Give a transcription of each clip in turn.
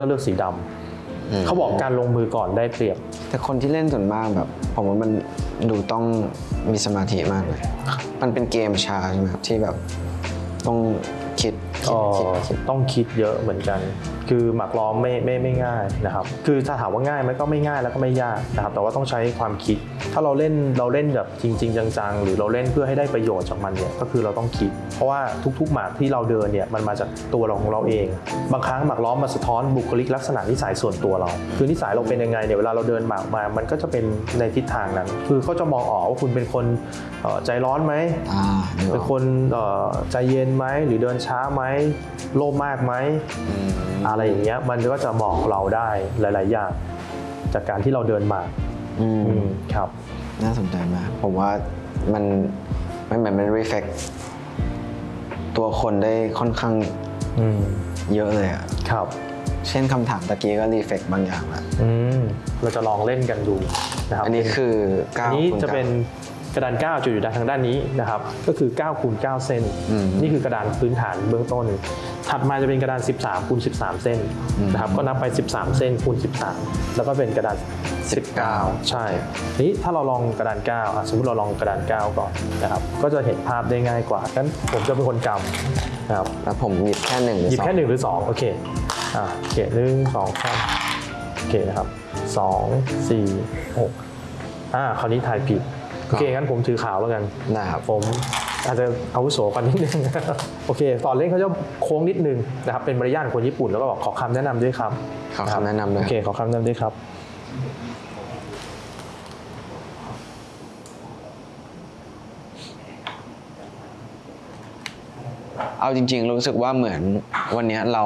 ก็เลือกสีดำเขาบอกการลงมือก่อนได้เปรียบแต่คนที่เล่นส่วนมากแบบผมว่ามันดูต้องมีสมาธิมากเลยมันเป็นเกมช้าใช่ไหมครับที่แบบต้องคิดต้องคิดเยอะเหมือนกันคือหมากล้อมไม่ง่ายนะครับคือถ้าถามว่าง่ายมันก็ไม่ง่ายแล้วก็ไม่ยากนะครับแต่ว่าต้องใช้ความคิดถ้าเราเล่นแบบจริงจังๆหรือเราเล่นเพื่อให้ได้ประโยชน์จากมันเนี่ยก็คือเราต้องคิดเพราะว่าทุกหมากที่เราเดินเนี่ยมันมาจากตัวเราของเราเองบางครั้งหมากล้อมมาสะท้อนบุคลิกลักษณะนิสัยส่วนตัวเราคือนิสัยเราเป็นยังไงเนี่ยเวลาเราเดินหมากมามันก็จะเป็นในทิศทางนั้นคือเขาจะมองออกว่าคุณเป็นคนใจร้อนไหมเป็นคนใจเย็นไหมหรือเดินช้าไหมโลภมากไหมอะไรอย่างเงี้ยมันก็จะบอกเราได้หลายๆอย่างจากการที่เราเดินมาครับน่าสนใจมากผมว่ามันเหมือนมัน reflect ตัวคนได้ค่อนข้างเยอะเลยอ่ะครับเช่นคำถามตะกี้ก็ reflect บางอย่างละเราจะลองเล่นกันดูนะครับอันนี้คือ9 อันนี้จะเป็นกระดาน9จุดอยู่ทางด้านนี้นะครับก็คือ9 คูณ 9 เส้นนี่คือกระดานพื้นฐานเบื้องต้นถัดมาจะเป็นกระดาน13 คูณ 13 เส้นนะครับก็นับไป13 เส้นคูณ 13แล้วก็เป็นกระดาน19ใช่นี้ถ้าเราลองกระดาน9สมมติเราลองกระดาน9ก่อนนะครับก็จะเห็นภาพได้ง่ายกว่างั้นผมจะเป็นคนกำนะครับแล้วผมหยิบแค่1หรือ2 หยิบแค่1หรือ2โอเคโอเค1 2 3โอเคนะครับ2 4 6คราวนี้ทายผิดโอเคงั้นผมถือขาวแล้วกันนะครับผมอาจจะอาวุโสกันนิดนึงโอเคตอนเล่นเขาจะโค้งนิดนึงนะครับเป็นมารยาทคนญี่ปุ่นแล้วก็บอกขอคำแนะนำด้วยครับขอคำแนะนำด้วยโอเคขอคำแนะนำด้วยครับเอาจริงๆรู้สึกว่าเหมือนวันนี้เรา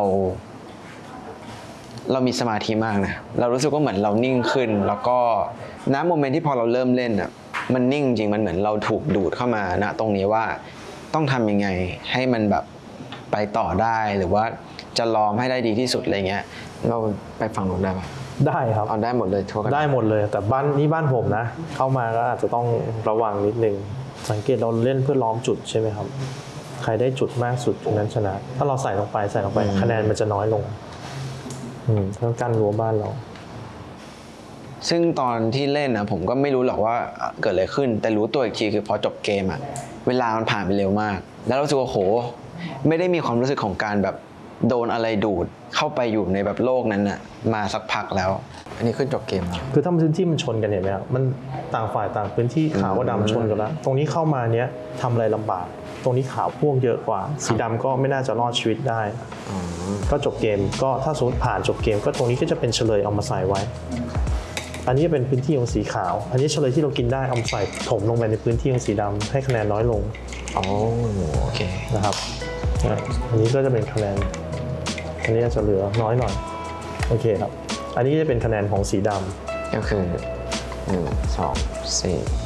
มีสมาธิมากนะเรารู้สึกว่าเหมือนเรานิ่งขึ้นแล้วก็ณโมเมนต์ที่พอเราเริ่มเล่นอ่ะมันนิ่งจริงมันเหมือนเราถูกดูดเข้ามาณตรงนี้ว่าต้องทำยังไงให้มันแบบไปต่อได้หรือว่าจะล้อมให้ได้ดีที่สุดอะไรเงี้ยเราไปฟังหนูได้ปะได้ครับเอาได้หมดเลยทั่วกันได้หมดเลยแต่บ้านผมนะเข้ามาก็อาจจะต้องระวังนิดนึงสังเกตเราเล่นเพื่อล้อมจุดใช่ไหมครับใครได้จุดมากสุดจุดนั้นชนะถ้าเราใส่ลงไปคะแนนมันจะน้อยลงเพื่อกั้นรั้วบ้านเราซึ่งตอนที่เล่นนะผมก็ไม่รู้หรอกว่าเกิดอะไรขึ้นแต่รู้ตัวอีกทีคือพอจบเกมอะเวลามันผ่านไปเร็วมากแล้วรู้สึกว่าโหไม่ได้มีความรู้สึกของการแบบโดนอะไรดูดเข้าไปอยู่ในแบบโลกนั้นน่ะมาสักพักแล้วอันนี้ขึ้นจบเกมแล้วคือถ้าพื้นที่มันชนกันเห็นไหมครับมันต่างฝ่ายต่างพื้นที่ขาวกับดำชนกันแล้วตรงนี้เข้ามาเนี้ยทำอะไรลำบากตรงนี้ขาวพ่วงเยอะกว่าสีดำก็ไม่น่าจะรอดชีวิตได้ก็จบเกมก็ถ้าสมมติผ่านจบเกมก็ตรงนี้ก็จะเป็นเฉลยเอามาใส่ไว้อันนี้เป็นพื้นที่ของสีขาวอันนี้เฉลยที่เรากินได้เอามาใส่ถมลงไปในพื้นที่ของสีดำให้คะแนนน้อยลงโอเคนะครับอันนี้ก็จะเป็นคะแนนอันนี้จะเหลือน้อยหน่อยโอเคครับอันนี้จะเป็นคะแนนของสีดำก็คือ1 2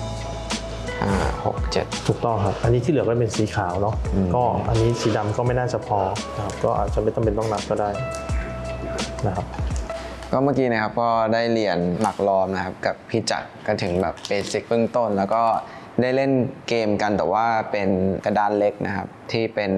4 5 6 7 ถูกต้องครับอันนี้ที่เหลือก็เป็นสีขาวเนาะก็อันนี้สีดำก็ไม่น่าจะพอนะครับก็อาจจะไม่จำเป็นต้องนับก็ได้นะครับก็เมื่อกี้นะครับก็ได้เรียนหมากล้อมนะครับกับพี่จักรก็ถึงแบบเบสิกเบื้องต้นแล้วก็ได้เล่นเกมกันแต่ว่าเป็นกระดานเล็กนะครับที่เป็น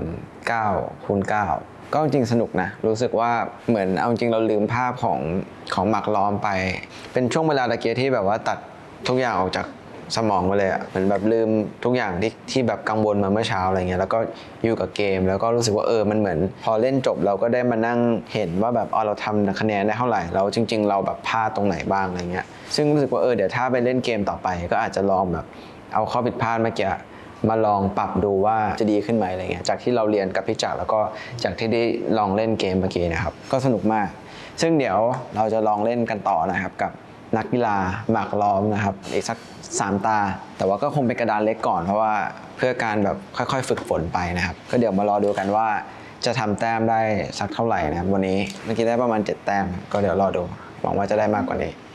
9 คูณ 9ก็จริงสนุกนะรู้สึกว่าเหมือนเอาจริงเราลืมภาพของหมากล้อมไปเป็นช่วงเวลาตะเกียที่แบบว่าตัดทุกอย่างออกจากสมองไปเลยอ่ะเหมือนแบบลืมทุกอย่างที่แบบกังวลมาเมื่อเช้าอะไรเงี้ยแล้วก็อยู่กับเกมแล้วก็รู้สึกว่ามันเหมือนพอเล่นจบเราก็ได้มานั่งเห็นว่าแบบเราทำคะแนนได้เท่าไหร่แล้วจริงๆเราแบบพลาดตรงไหนบ้างอะไรเงี้ยซึ่งรู้สึกว่าเดี๋ยวถ้าไปเล่นเกมต่อไปก็อาจจะลองแบบเอาข้อผิดพลาดเมื่อกี้มาลองปรับดูว่าจะดีขึ้นไหมอะไรเงี้ยจากที่เราเรียนกับพี่จักรแล้วก็จากที่ได้ลองเล่นเกมเมื่อกี้นะครับก็สนุกมากซึ่งเดี๋ยวเราจะลองเล่นกันต่อนะครับกับนักกีฬาหมากล้อมนะครับอีกสัก3 ตาแต่ว่าก็คงเป็นกระดานเล็กก่อนเพราะว่าเพื่อการแบบค่อยๆฝึกฝนไปนะครับก็เดี๋ยวมารอดูกันว่าจะทำแต้มได้สักเท่าไหร่นะครับวันนี้เมื่อกี้ได้ประมาณ7 แต้มก็เดี๋ยวรอดูหวังว่าจะได้มากกว่านี้